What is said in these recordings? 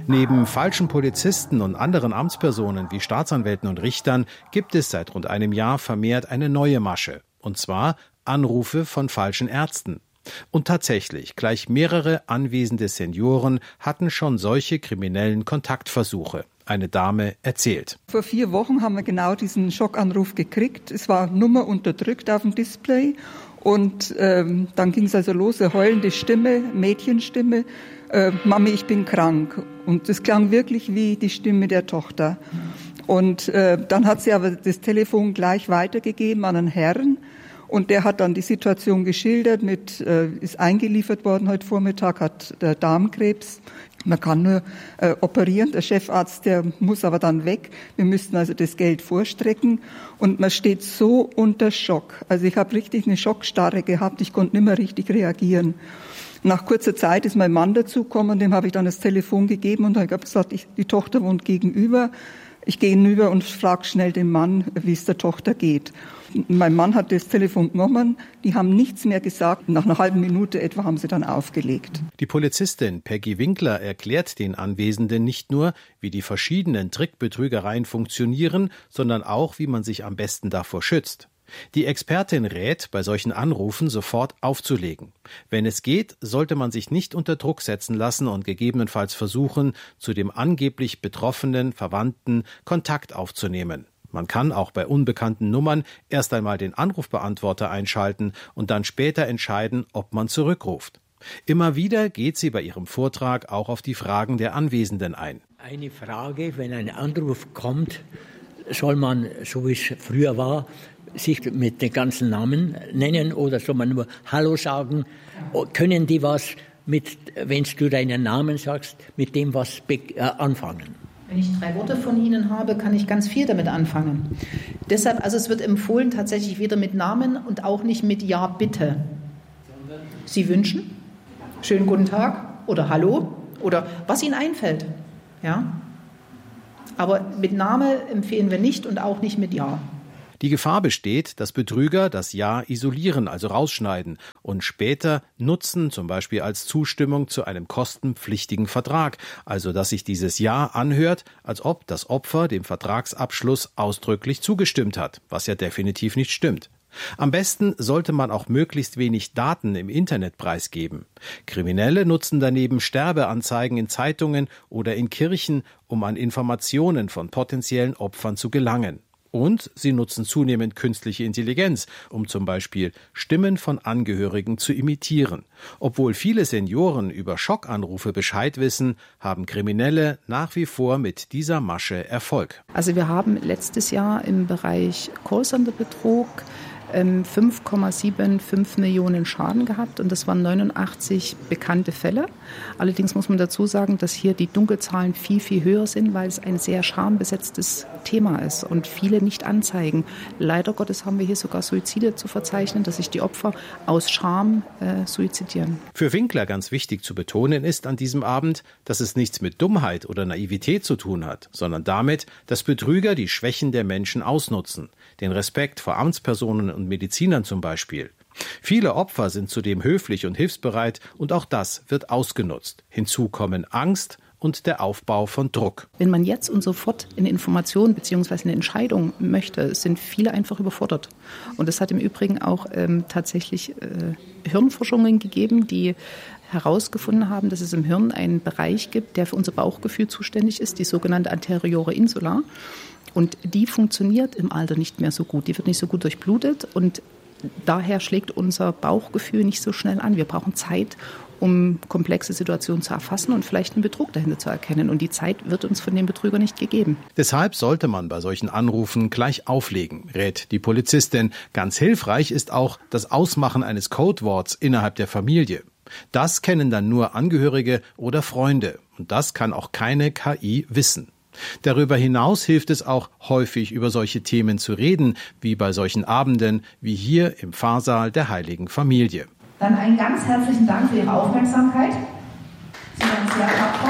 Neben falschen Polizisten und anderen Amtspersonen wie Staatsanwälten und Richtern gibt es seit rund einem Jahr vermehrt eine neue Masche. Und zwar Anrufe von falschen Ärzten. Und tatsächlich, gleich mehrere anwesende Senioren hatten schon solche kriminellen Kontaktversuche. Eine Dame erzählt. Vor 4 Wochen haben wir genau diesen Schockanruf gekriegt. Es war Nummer unterdrückt auf dem Display. Und dann ging es also los, eine heulende Stimme, Mädchenstimme. Mami, ich bin krank. Und das klang wirklich wie die Stimme der Tochter. Und dann hat sie aber das Telefon gleich weitergegeben an einen Herrn. Und der hat dann die Situation geschildert, ist eingeliefert worden heute Vormittag, hat Darmkrebs. Man kann nur operieren. Der Chefarzt, der muss aber dann weg. Wir müssten also das Geld vorstrecken. Und man steht so unter Schock. Also ich habe richtig eine Schockstarre gehabt. Ich konnte nicht mehr richtig reagieren. Nach kurzer Zeit ist mein Mann dazugekommen, dem habe ich dann das Telefon gegeben und ich habe gesagt, die Tochter wohnt gegenüber. Ich gehe hinüber und frage schnell den Mann, wie es der Tochter geht. Mein Mann hat das Telefon genommen, die haben nichts mehr gesagt. Nach einer halben Minute etwa haben sie dann aufgelegt. Die Polizistin Peggy Winkler erklärt den Anwesenden nicht nur, wie die verschiedenen Trickbetrügereien funktionieren, sondern auch, wie man sich am besten davor schützt. Die Expertin rät, bei solchen Anrufen sofort aufzulegen. Wenn es geht, sollte man sich nicht unter Druck setzen lassen und gegebenenfalls versuchen, zu dem angeblich betroffenen Verwandten Kontakt aufzunehmen. Man kann auch bei unbekannten Nummern erst einmal den Anrufbeantworter einschalten und dann später entscheiden, ob man zurückruft. Immer wieder geht sie bei ihrem Vortrag auch auf die Fragen der Anwesenden ein. Eine Frage, wenn ein Anruf kommt, soll man, so wie es früher war, sich mit den ganzen Namen nennen oder soll man nur Hallo sagen? Können die was wenn du deinen Namen sagst, mit dem was anfangen? Wenn ich 3 Worte von Ihnen habe, kann ich ganz viel damit anfangen. Deshalb, also es wird empfohlen, tatsächlich weder mit Namen und auch nicht mit Ja, bitte. Sie wünschen? Schönen guten Tag oder Hallo oder was Ihnen einfällt. Ja? Aber mit Name empfehlen wir nicht und auch nicht mit Ja. Die Gefahr besteht, dass Betrüger das Ja isolieren, also rausschneiden, und später nutzen, zum Beispiel als Zustimmung zu einem kostenpflichtigen Vertrag, also dass sich dieses Ja anhört, als ob das Opfer dem Vertragsabschluss ausdrücklich zugestimmt hat, was ja definitiv nicht stimmt. Am besten sollte man auch möglichst wenig Daten im Internet preisgeben. Kriminelle nutzen daneben Sterbeanzeigen in Zeitungen oder in Kirchen, um an Informationen von potenziellen Opfern zu gelangen. Und sie nutzen zunehmend künstliche Intelligenz, um zum Beispiel Stimmen von Angehörigen zu imitieren. Obwohl viele Senioren über Schockanrufe Bescheid wissen, haben Kriminelle nach wie vor mit dieser Masche Erfolg. Also wir haben letztes Jahr im Bereich Callcenter-Betrug 5,75 Millionen Schaden gehabt und das waren 89 bekannte Fälle. Allerdings muss man dazu sagen, dass hier die Dunkelzahlen viel, viel höher sind, weil es ein sehr schambesetztes Thema ist und viele nicht anzeigen. Leider Gottes haben wir hier sogar Suizide zu verzeichnen, dass sich die Opfer aus Scham suizidieren. Für Winkler ganz wichtig zu betonen ist an diesem Abend, dass es nichts mit Dummheit oder Naivität zu tun hat, sondern damit, dass Betrüger die Schwächen der Menschen ausnutzen. Den Respekt vor Amtspersonen und Medizinern zum Beispiel. Viele Opfer sind zudem höflich und hilfsbereit und auch das wird ausgenutzt. Hinzu kommen Angst und der Aufbau von Druck. Wenn man jetzt und sofort eine Information bzw. eine Entscheidung möchte, sind viele einfach überfordert. Und es hat im Übrigen auch tatsächlich Hirnforschungen gegeben, die herausgefunden haben, dass es im Hirn einen Bereich gibt, der für unser Bauchgefühl zuständig ist, die sogenannte anteriore Insula. Und die funktioniert im Alter nicht mehr so gut. Die wird nicht so gut durchblutet und daher schlägt unser Bauchgefühl nicht so schnell an. Wir brauchen Zeit, um komplexe Situationen zu erfassen und vielleicht einen Betrug dahinter zu erkennen. Und die Zeit wird uns von dem Betrüger nicht gegeben. Deshalb sollte man bei solchen Anrufen gleich auflegen, rät die Polizistin. Ganz hilfreich ist auch das Ausmachen eines Codeworts innerhalb der Familie. Das kennen dann nur Angehörige oder Freunde. Und das kann auch keine KI wissen. Darüber hinaus hilft es auch, häufig über solche Themen zu reden, wie bei solchen Abenden wie hier im Pfarrsaal der Heiligen Familie. Dann einen ganz herzlichen Dank für Ihre Aufmerksamkeit. Sie waren sehr tapfer.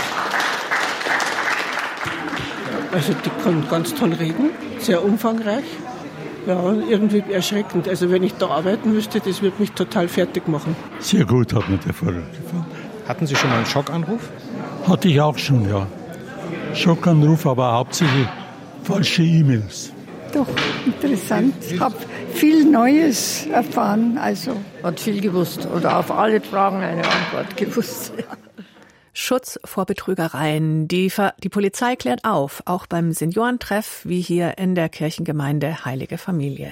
Also die können ganz toll reden, sehr umfangreich. Ja, irgendwie erschreckend. Also wenn ich da arbeiten müsste, das würde mich total fertig machen. Sehr gut hat mir der Vortrag gefallen. Hatten Sie schon mal einen Schockanruf? Hatte ich auch schon, ja. Schockanruf, aber hauptsächlich falsche E-Mails. Doch, interessant. Ich habe viel Neues erfahren. Hat viel gewusst oder auf alle Fragen eine Antwort gewusst. Schutz vor Betrügereien. Die Polizei klärt auf, auch beim Seniorentreff, wie hier in der Kirchengemeinde Heilige Familie.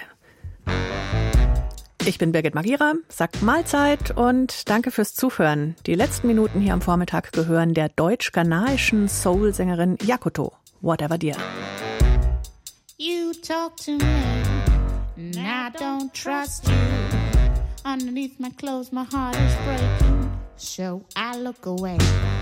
Ich bin Birgit Magira, sagt Mahlzeit und danke fürs Zuhören. Die letzten Minuten hier am Vormittag gehören der deutsch-ghanaischen Soul-Sängerin Yakoto. Whatever Dear. You talk to me, and I don't trust you. Underneath my clothes, my heart is breaking, so I look away.